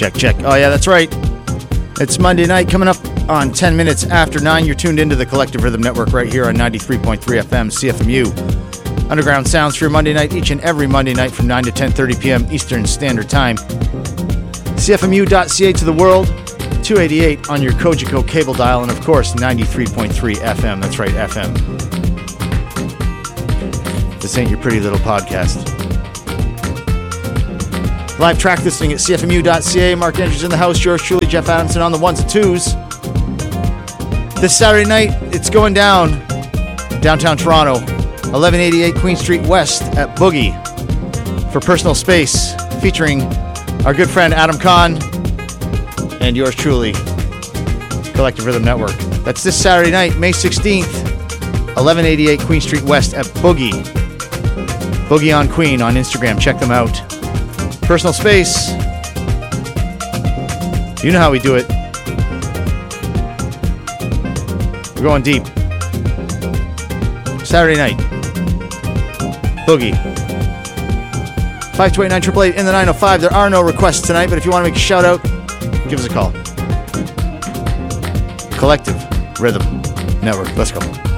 Check, check. Oh, yeah, that's right. It's Monday night, coming up on 10 minutes after 9. You're tuned into the Collective Rhythm Network right here on 93.3 FM, CFMU. Underground sounds for your Monday night, each and every Monday night from 9 to 10:30 p.m. Eastern Standard Time. CFMU.ca to the world, 288 on your Kojiko cable dial, and of course, 93.3 FM. That's right, FM. This ain't your pretty little podcast. Live track listening at CFMU.ca. Mark Andrews in the house. Yours truly, Jeff Adamson on the ones and twos. This Saturday night, it's going down. Downtown Toronto, 1188 Queen Street West at Boogie for Personal Space, featuring our good friend Adam Kahn and yours truly, Collective Rhythm Network. That's this Saturday night, May 16th, 1188 Queen Street West at Boogie. Boogie on Queen on Instagram. Check them out. Personal Space. You know how we do it. We're going deep. Saturday night. Boogie. 528-988 in the 905. There are no requests tonight, but if you want to make a shout out, give us a call. Collective Rhythm Network. Let's go.